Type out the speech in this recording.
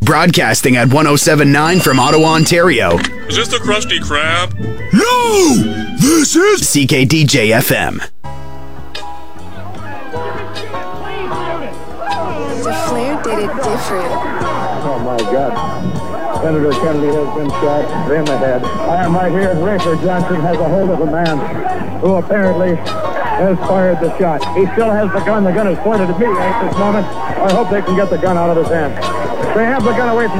broadcasting at 107.9 from Ottawa, Ontario. Is this the Krusty Krab? No! This is CKDJ FM. The Flair did it different. Oh my God. Senator Kennedy has been shot in the head. I am right here, and Rayford Johnson has a hold of a man who apparently has fired the shot. He still has the gun. The gun is pointed at me at this moment. I hope they can get the gun out of his hand. They have the gun away from